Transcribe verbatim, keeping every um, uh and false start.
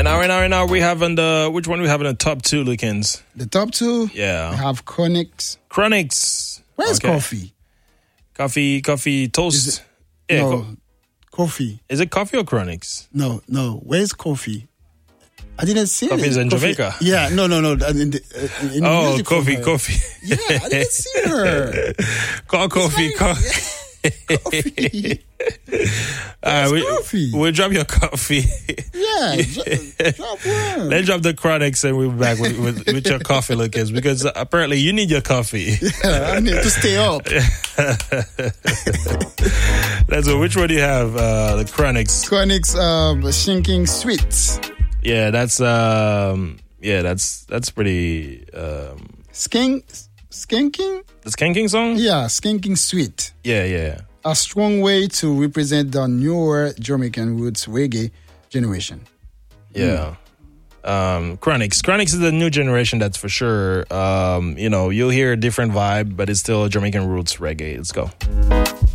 Right now, right now, right now, we have in the, which one we have in the top two, Likens? The top two? Yeah. We have Chronix. Chronix. Where's Okay. coffee? Coffee, coffee, toast. Is it, yeah, no, co- coffee. is it coffee or Chronix? No, no. Where's coffee? I didn't see Coffee it. is in Coffee. Jamaica. Yeah, no, no, no. In the, uh, in the Oh, music coffee, from her. coffee. Yeah, I didn't see her. Call coffee, call. Coffee. Uh, we, coffee? We'll drop your coffee. Yeah, dro- drop one. Let's drop the Chronix and we'll be back with, with, with your coffee, Lucas, because apparently you need your coffee. Yeah, I need to stay up. That's what. Which one do you have? Uh, the Chronix. Chronix um, Shinking Sweets. Yeah, that's um, yeah, that's that's pretty. Um, Skink, skinking? the Skanking song. Yeah, Skinking Sweet. Yeah, yeah. A strong way to represent the newer Jamaican roots reggae generation. Yeah. Um, Chronix. Chronix is the new generation, that's for sure. Um, you know, you'll hear a different vibe, but it's still Jamaican roots reggae. Let's go.